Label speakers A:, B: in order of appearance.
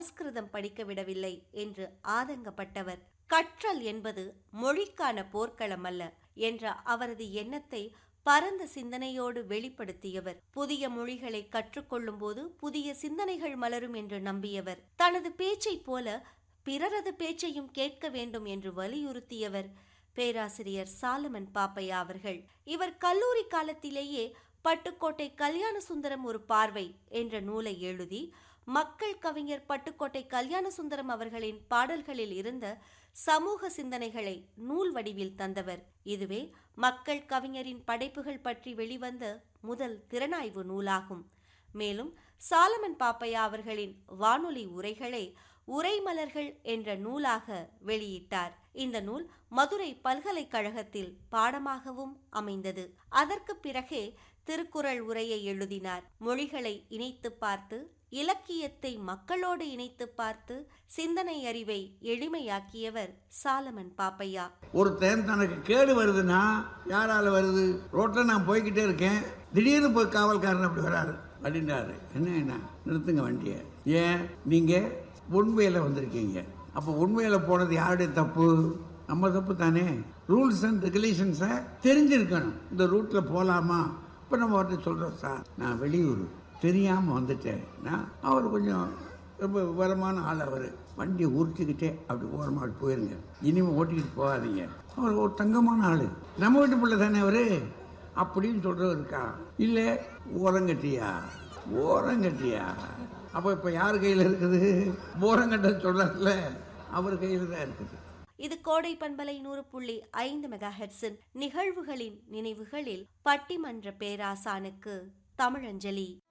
A: சமஸ்கிருதம் படிக்க விடவில்லை என்று ஆதங்கப்பட்டவர். கற்றல் என்பது மொழிக்கான போர்க்களம் அல்ல என்ற அவரது எண்ணத்தை பரந்த சிந்தனையோடு வெளிப்படுத்தியவர். புதிய மொழிகளை கற்றுக்கொள்ளும் போது புதிய சிந்தனைகள் மலரும் என்று நம்பியவர். தனது பேச்சை போல பிறரது பேச்சையும் கேட்க வேண்டும் என்று வலியுறுத்தியவர் பேராசிரியர் சாலமன் பாப்பையா அவர்கள். இவர் கல்லூரி காலத்திலேயே பட்டுக்கோட்டை கல்யாண சுந்தரம் ஒரு பார்வை என்ற நூலை எழுதி மக்கள் கவிஞர் பட்டுக்கோட்டை கல்யாண சுந்தரம் அவர்களின் பாடல்களில் இருந்த சமூக சிந்தனைகளை நூல் வடிவில் தந்தவர். இதுவே மக்கள் கவிஞரின் படைப்புகள் பற்றி வெளிவந்த முதல் திறனாய்வு நூலாகும். மேலும் சாலமன் பாப்பையா அவர்களின் வானொலி உரைகளை உரைமலர்கள் என்ற நூலாக வெளியிட்டார். இந்த நூல் மதுரை பல்கலைக்கழகத்தில் பாடமாகவும் அமைந்தது. அதற்கு பிறகே திருக்குறள் உரையை எழுதினார். மொழிகளை இணைத்து பார்த்து, இலக்கியத்தை மக்களோடு இணைத்து பார்த்து, சிந்தனை அறிவை எளிமையாக்கியவர் சாலமன் பாப்பையா.
B: ஒருத்தன் தனக்கு கேடு வருதுன்னா யாரால வருது? ரோட்ல நான் போய்கிட்டே இருக்கேன், திடீர்னு போய் காவல்காரன் அப்படி வராரு அப்படின்றாரு. என்ன நிறுத்துங்க வண்டிய. ஏன்? நீங்க உண்மையில வந்திருக்கீங்க. அப்ப உண்மையில போனது யாருடைய தப்பு? நம்ம தப்பு தானே. ரூல்ஸ் அண்ட் ரெகுலேஷன்ஸை தெரிஞ்சிருக்கணும். இந்த ரூட்ல போலாமா? இப்ப நம்ம அவர்கிட்ட சொல்றோம், சார் நான் வெளியூர் தெரியாம வந்துட்டேன். அவர் கொஞ்சம் ரொம்ப விவரமான ஆள். அவர் வண்டியை உருட்டிக்கிட்டே அப்படி ஓரமாக போயிருங்க, இனிமே ஓட்டிக்கிட்டு போகாதீங்க. அவர் ஒரு தங்கமான ஆளு, நம்ம வீட்டு பிள்ளை தானே அவரு அப்படின்னு சொல்றவர் இருக்கா? இல்ல ஓரங்கட்டியா அப்ப இப்ப யார் கையில இருக்குது? ஓரங்கட்ட சொல்றாருல, அவர் கையில தான் இருக்குது.
A: இது கோடை பண்பலை 100.5 மெகாஹெர்ட்ஸின் நிகழ்வுகளின் நினைவுகளில் பட்டிமன்ற பேராசானுக்கு தமிழஞ்சலி.